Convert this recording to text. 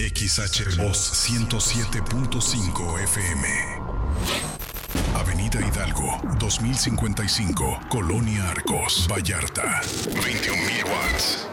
XHMOS 107.5 FM. Avenida Hidalgo, 2055, Colonia Arcos, Vallarta. 21,000 watts.